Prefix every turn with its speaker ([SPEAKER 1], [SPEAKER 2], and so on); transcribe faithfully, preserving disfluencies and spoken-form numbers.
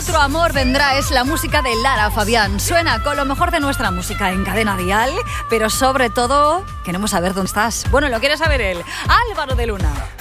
[SPEAKER 1] Otro amor vendrá es la música de Lara Fabián. Suena con lo mejor de nuestra música en Cadena Dial, pero sobre todo queremos saber dónde estás. Bueno, lo quiere saber él. Álvaro de Luna.